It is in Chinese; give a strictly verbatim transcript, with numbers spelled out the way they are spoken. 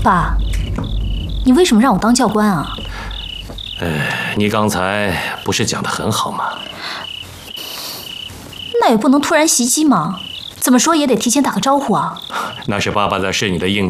爸，你为什么让我当教官啊？ 哎，你刚才不是讲得很好吗？ 那也不能突然袭击嘛，怎么说也得提前打个招呼啊。 那是爸爸在试你的应